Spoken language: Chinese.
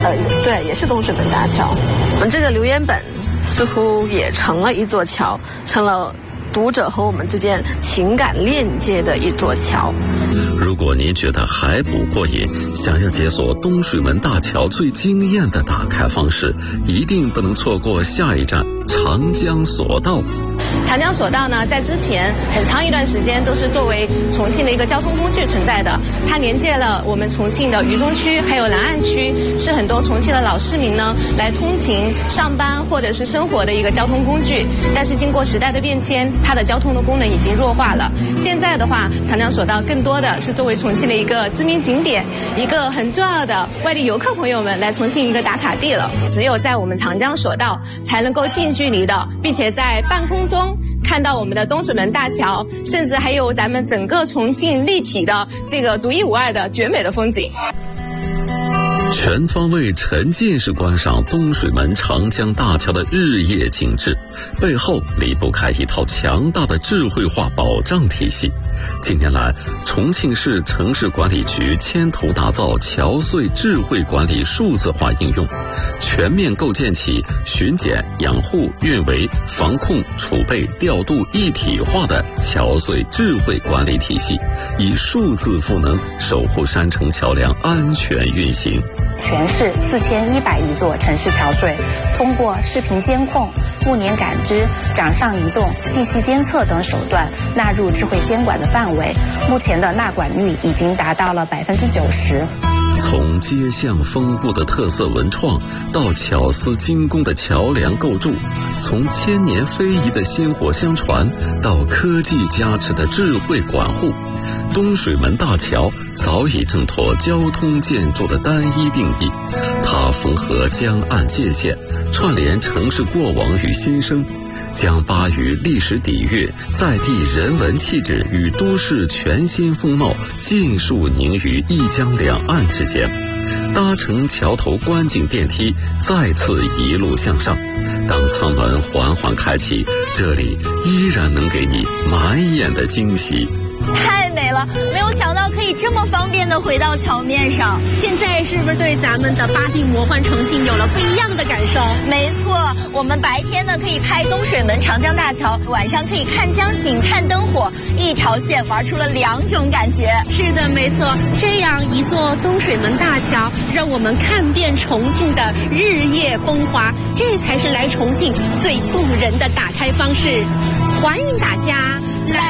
对，也是东水门大桥。我们这个留言本似乎也成了一座桥，成了读者和我们之间情感链接的一座桥。 如果您觉得还不过瘾，想要解锁东水门大桥最惊艳的打开方式，一定不能错过下一站长江索道。 长江索道呢，在之前很长一段时间都是作为重庆的一个交通工具存在的，它连接了我们重庆的渝中区还有南岸区，是很多重庆的老市民呢来通勤、上班或者是生活的一个交通工具。但是经过时代的变迁，它的交通的功能已经弱化了。现在的话，长江索道更多的是作为重庆的一个知名景点，一个很重要的外地游客朋友们来重庆一个打卡地了。只有在我们长江索道才能够近距离的，并且在半空中看到我们的东水门大桥，甚至还有咱们整个重庆立体的这个独一无二的绝美的风景。 全方位沉浸式观赏东水门长江大桥的日夜景致，背后离不开一套强大的智慧化保障体系。近年来，重庆市城市管理局牵头打造桥隧智慧管理数字化应用，全面构建起巡检、养护、运维、防控、储备、调度一体化的桥隧智慧管理体系，以数字赋能守护山城桥梁安全运行。 全市4100余座城市桥隧，通过视频监控、物联感知、掌上移动、信息监测等手段纳入智慧监管的范围，目前的纳管率已经达到了90%。 从街巷丰富的特色文创，到巧思精工的桥梁构筑，从千年非遗的薪火相传，到科技加持的智慧管护，东水门大桥早已挣脱交通建筑的单一定义，它缝合江岸界限，串联城市过往与新生，将巴渝历史底蕴、在地人文气质与都市全新风貌尽数凝于一江两岸之间。搭乘桥头观景电梯，再次一路向上。当舱门缓缓开启，这里依然能给你满眼的惊喜。 太美了，没有想到可以这么方便的回到桥面上。 现在是不是对咱们的巴蒂魔幻重庆有了不一样的感受？ 没错，我们白天呢可以拍东水门长江大桥，晚上可以看江景、看灯火，一条线玩出了2种感觉。 是的，没错，这样一座东水门大桥，让我们看遍重庆的日夜风华，这才是来重庆最动人的打开方式。欢迎大家